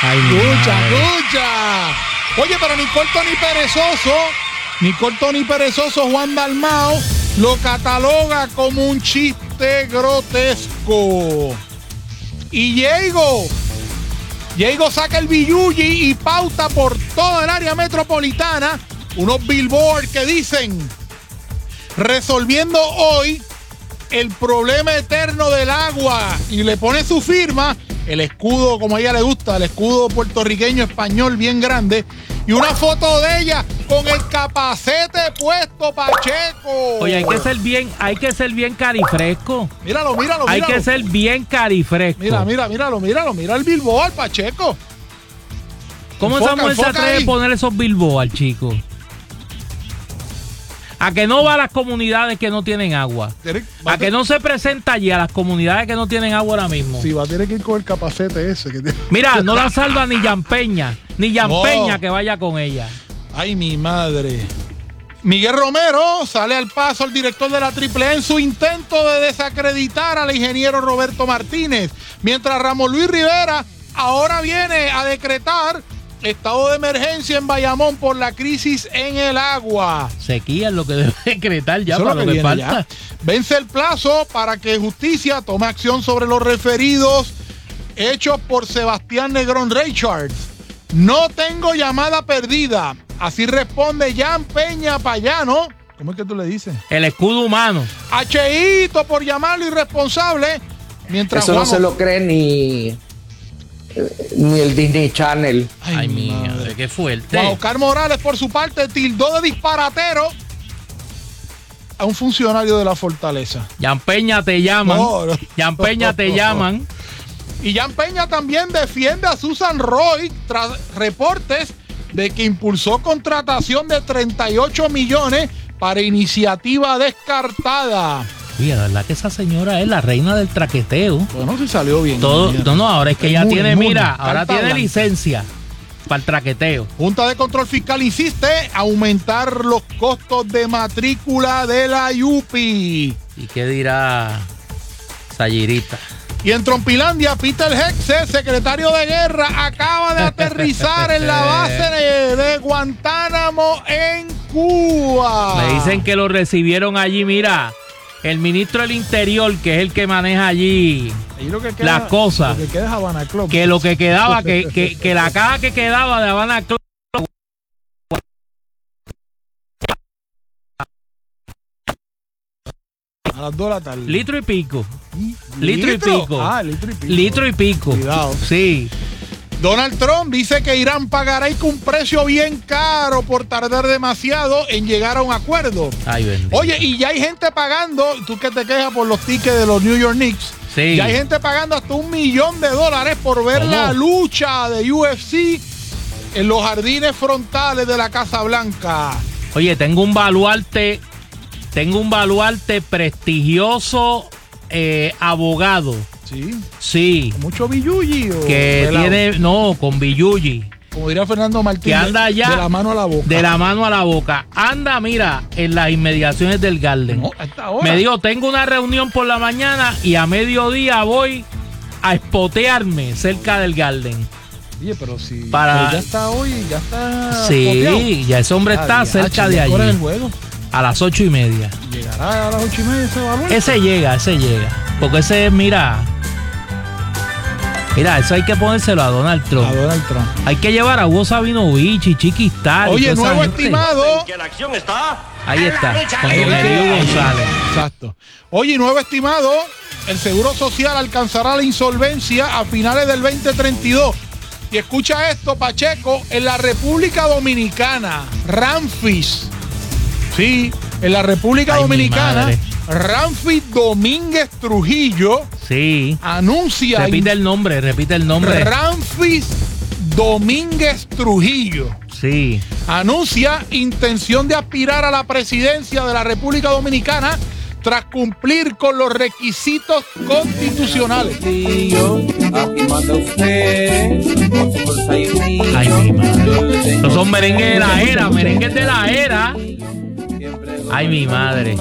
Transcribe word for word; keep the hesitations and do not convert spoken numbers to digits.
Ay, escucha, escucha. Oye, pero ni corto ni perezoso, ni corto ni perezoso, Juan Dalmao lo cataloga como un chiste grotesco. Y Diego, Diego saca el billuyi y pauta por toda el área metropolitana unos billboards que dicen: resolviendo hoy el problema eterno del agua, y le pone su firma, el escudo, como a ella le gusta, el escudo puertorriqueño español bien grande, y una foto de ella con el capacete puesto, Pacheco. Oye, hay que ser bien, hay que ser bien carifresco. Míralo, míralo, míralo. Hay que ser bien carifresco. Mira, mira, míralo, míralo, mira el billboard, Pacheco. ¿Cómo Enfoca, esa mujer se enfoca atreve ahí. a poner esos billboards, chico? A que no va a las comunidades que no tienen agua. Va A que no se presenta allí a las comunidades que no tienen agua ahora mismo. Sí, va a tener que ir con el capacete ese. Que tiene. Mira, no la salva ni Yampeña, ni Yampeña No. que vaya con ella. Ay, mi madre. Miguel Romero sale al paso al director de la Triple A en su intento de desacreditar al ingeniero Roberto Martínez. Mientras Ramón Luis Rivera ahora viene a decretar estado de emergencia en Bayamón por la crisis en el agua. Sequía es lo que debe decretar ya Eso es para lo que, viene falta. ya. Vence el plazo para que justicia tome acción sobre los referidos hechos por Sebastián Negrón Richards. No tengo llamada perdida. Así responde Jan Peña Payano. ¿Cómo es que tú le dices? El escudo humano. A Cheito por llamarlo irresponsable. Mientras Eso no Juan... se lo cree ni, ni el Disney Channel. Ay, Ay, mi mi madre. madre, qué fuerte. Juan Oscar Morales, por su parte, tildó de disparatero a un funcionario de la Fortaleza. Yampeña te llaman. No, no. Yampeña te llaman. Y Jan Peña también defiende a Susan Roy tras reportes de que impulsó contratación de treinta y ocho millones para iniciativa descartada. Oye, la verdad que esa señora es la reina del traqueteo. Bueno, sí salió bien. Todo, no, no, ahora es que ella Inmune, tiene, inmune, mira, carta ahora tiene blanca. licencia para el traqueteo. Junta de Control Fiscal insiste aumentar los costos de matrícula de la Yupi. ¿Y qué dirá Sayirita? Y en Trompilandia, Peter Hexe, secretario de Guerra, acaba de aterrizar en la base de, de Guantánamo en Cuba. Me dicen que lo recibieron allí, mira, el ministro del Interior, que es el que maneja allí Ahí lo que queda, las cosas, lo que queda es Habana Club. que lo que quedaba, que, que, que la caja que quedaba de Habana Club, A las dos de la tarde. litro y pico, litro y pico, Ah, litro y pico. litro y pico. Cuidado. Sí. Donald Trump dice que Irán pagará un precio bien caro por tardar demasiado en llegar a un acuerdo. Ay, bendito. Oye, y ya hay gente pagando, tú que te quejas por los tickets de los New York Knicks, Sí. ya hay gente pagando hasta un millón de dólares por ver ¿Cómo? la lucha de U F C en los jardines frontales de la Casa Blanca. Oye, tengo un baluarte, tengo un baluarte prestigioso eh, abogado. Sí, Sí. mucho billuyi. o Que pelado. tiene, no, con billuyi. Como diría Fernando Martín, Que anda de- allá de la mano a la boca. De la mano a la boca. Anda, mira, en las inmediaciones del Garden. No, a esta hora. Me dijo, tengo una reunión por la mañana y a mediodía voy a espotearme cerca del Garden. Oye, pero si Para- pero ya está hoy, ya está. Sí, copiado. ya ese hombre está Ah, cerca diache, de ¿ya qué hora es el allí. juego? A las ocho y media. Llegará a las ocho y media ese balón. Ese llega, ese llega. Porque ese es, mira. Mira, eso hay que ponérselo a Donald Trump. A Donald Trump. Hay que llevar a Hugo Sabinovich y Chiquistar. Oye, y toda esa nuevo gente. estimado. Que la acción está. Ahí está, con Ahí Don está. Elío González. Exacto. Oye, nuevo estimado. El Seguro Social alcanzará la insolvencia a finales del veinte treinta y dos. Y escucha esto, Pacheco, en la República Dominicana, Ramfis. Sí, en la República Ay, mi Dominicana, madre. Ramfis Domínguez Trujillo Sí. anuncia. Repite el nombre, repite el nombre. Ramfis Domínguez Trujillo Sí. anuncia intención de aspirar a la presidencia de la República Dominicana tras cumplir con los requisitos constitucionales. Aquí manda usted con su bolsa y mío. Ay, mi madre. Esos son merengues de la era, merengues de la era. Ay, mi madre.